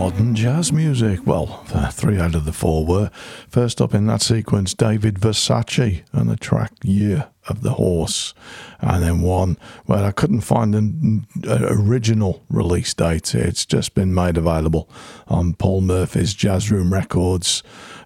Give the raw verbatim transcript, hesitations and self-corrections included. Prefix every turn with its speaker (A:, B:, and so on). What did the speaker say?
A: modern jazz music. Well, uh, three out of the four were. First up in that sequence, David Versace and the track Year of the Horse. And then one, well, I couldn't find an, an original release date. It's just been made available on Paul Murphy's Jazz Room Records.